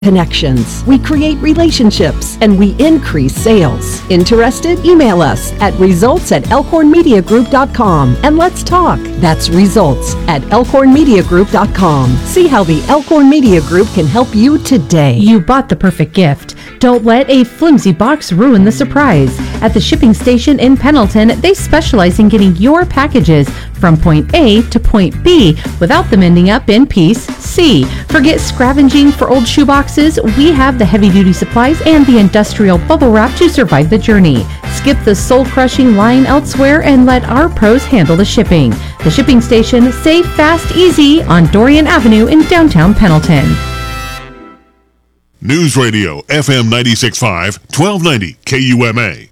connections. We create relationships and we increase sales. Interested? Email us at results@elkhornmediagroup.com and let's talk. That's results@elkhornmediagroup.com. See how the Elkhorn Media Group can help you today. You bought the perfect gift. Don't let a flimsy box ruin the surprise. At the shipping station in Pendleton, they specialize in getting your packages from point A to point B without them ending up in piece C. Forget scavenging for old shoeboxes. We have the heavy-duty supplies and the industrial bubble wrap to survive the journey. Skip the soul-crushing line elsewhere and let our pros handle the shipping. The shipping station, safe, fast, easy on Dorian Avenue in downtown Pendleton. News Radio, FM 96.5, 1290 KUMA.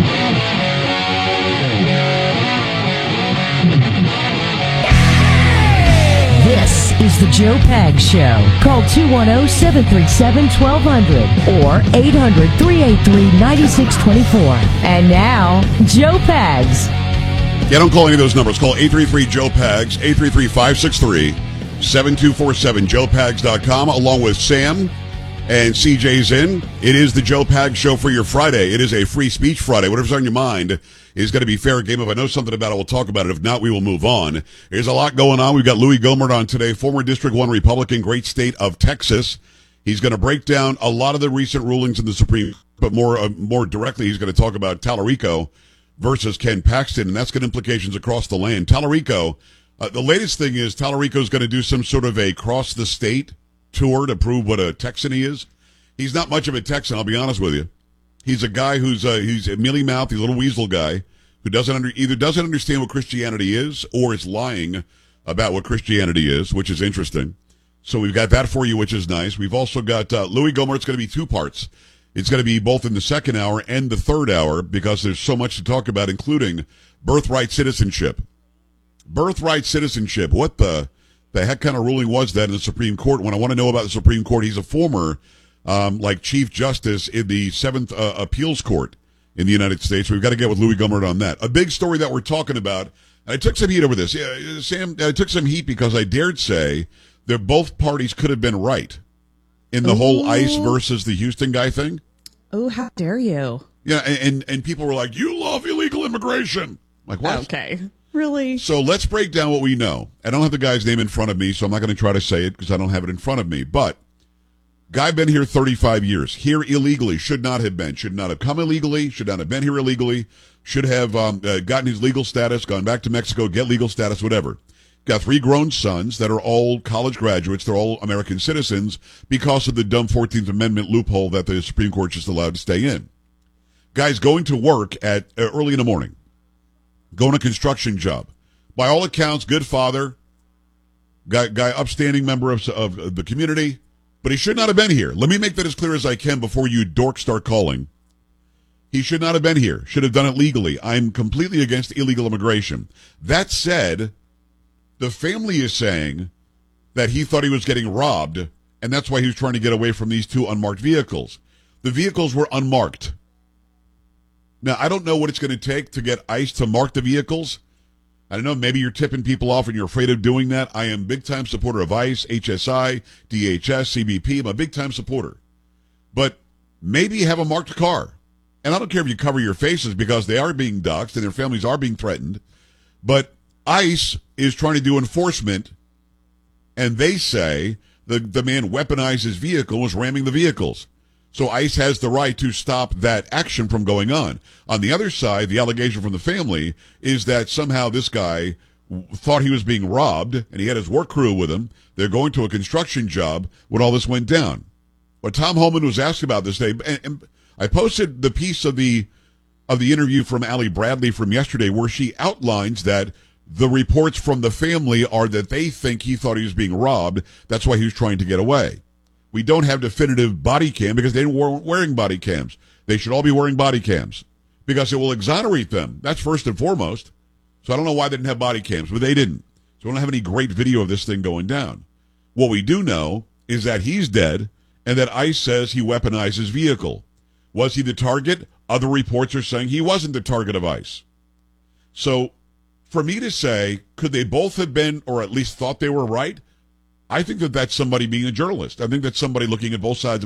This is the Joe Pags Show. Call 210-737-1200 or 800-383-9624. And now, Joe Pags. Yeah, don't call any of those numbers. Call 833-JOE-PAGS, 833-563-7247, joepags.com, along with Sam and CJ's in. It is the Joe Pags Show for your Friday. It is a free speech Friday. Whatever's on your mind is going to be fair game. If I know something about it, we'll talk about it. If not, we will move on. There's a lot going on. We've got Louis Gohmert on today, former District 1 Republican, great state of Texas. He's going to break down a lot of the recent rulings in the Supreme Court, but more directly, he's going to talk about Tallarico versus Ken Paxton, and that's got implications across the land. Tallarico, the latest thing is Tallarico is going to do some sort of a cross-the-state tour to prove what a Texan he is. He's not much of a Texan, I'll be honest with you. He's a guy he's a mealy-mouthed, he's a little weasel guy who either doesn't understand what Christianity is or is lying about what Christianity is, which is interesting. So we've got that for you, which is nice. We've also got Louis Gohmert. It's going to be two parts. It's going to be both in the second hour and the third hour because there's so much to talk about, including birthright citizenship. Birthright citizenship. What the heck kind of ruling was that in the Supreme Court? When I want to know about the Supreme Court, he's a former Chief Justice in the 7th Appeals Court in the United States. We've got to get with Louis Gohmert on that. A big story that we're talking about, and I took some heat over this. Yeah, Sam, I took some heat because I dared say that both parties could have been right in the whole ICE versus the Houston guy thing. Oh, how dare you? Yeah, and people were like, you love illegal immigration. Like, what? Okay. Really? So let's break down what we know. I don't have the guy's name in front of me, so I'm not going to try to say it because I don't have it in front of me. But guy been here 35 years. Here illegally. Should not have been. Should not have come illegally. Should not have been here illegally. Should have gotten his legal status, gone back to Mexico, get legal status, whatever. Got 3 grown sons that are all college graduates. They're all American citizens because of the dumb 14th Amendment loophole that the Supreme Court just allowed to stay in. Guy's going to work at early in the morning. Going a construction job. By all accounts, good father. Guy upstanding member of the community. But he should not have been here. Let me make that as clear as I can before you dorks start calling. He should not have been here. Should have done it legally. I'm completely against illegal immigration. That said, the family is saying that he thought he was getting robbed, and that's why he was trying to get away from these 2 unmarked vehicles. The vehicles were unmarked. Now, I don't know what it's going to take to get ICE to mark the vehicles. I don't know, maybe you're tipping people off and you're afraid of doing that. I am a big-time supporter of ICE, HSI, DHS, CBP. I'm a big-time supporter. But maybe have a marked car. And I don't care if you cover your faces because they are being doxxed and their families are being threatened. But ICE is trying to do enforcement, and they say the man weaponized his vehicle, was ramming the vehicles. So ICE has the right to stop that action from going on. On the other side, the allegation from the family is that somehow this guy thought he was being robbed, and he had his work crew with him. They're going to a construction job when all this went down. But Tom Homan was asked about this day, and I posted the piece of the interview from Allie Bradley from yesterday where she outlines that the reports from the family are that they think he thought he was being robbed. That's why he was trying to get away. We don't have definitive body cam because they weren't wearing body cams. They should all be wearing body cams because it will exonerate them. That's first and foremost. So I don't know why they didn't have body cams, but they didn't. So we don't have any great video of this thing going down. What we do know is that he's dead and that ICE says he weaponized his vehicle. Was he the target? Other reports are saying he wasn't the target of ICE. So for me to say, could they both have been, or at least thought they were right? I think that that's somebody being a journalist. I think that's somebody looking at both sides